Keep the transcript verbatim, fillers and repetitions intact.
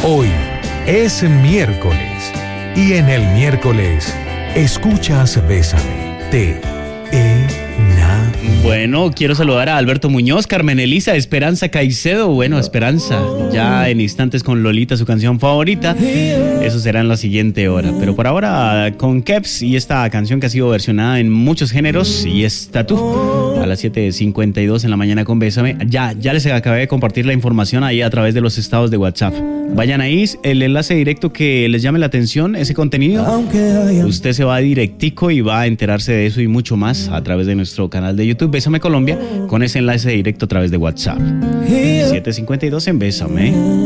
Hoy es miércoles y en el miércoles escuchas Bésame, te e na. Bueno, quiero saludar a Alberto Muñoz, Carmen Elisa, Esperanza Caicedo. Bueno, Esperanza, ya en instantes con Lolita, su canción favorita. Eso será en la siguiente hora. Pero por ahora, con Keps y esta canción que ha sido versionada en muchos géneros, y es Tatú. A las siete cincuenta y dos en la mañana con Bésame. Ya, ya les acabé de compartir la información ahí a través de los estados de WhatsApp. Vayan ahí, el enlace directo que les llame la atención, ese contenido. Usted se va directico y va a enterarse de eso y mucho más a través de nuestro canal de YouTube Bésame Colombia, con ese enlace directo a través de WhatsApp. siete cincuenta y dos en Bésame.